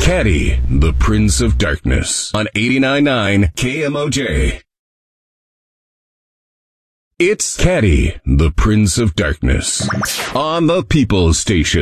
Caddy, the Prince of Darkness, on 89.9 KMOJ. It's Caddy, the Prince of Darkness, on the People's Station.